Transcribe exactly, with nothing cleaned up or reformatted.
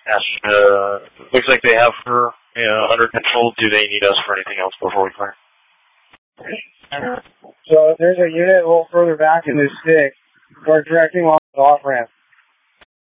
Ask, uh, looks like they have her you know, under control. Do they need us for anything else before we clear? So there's a unit a little further back in this stick. Start directing off the off ramp.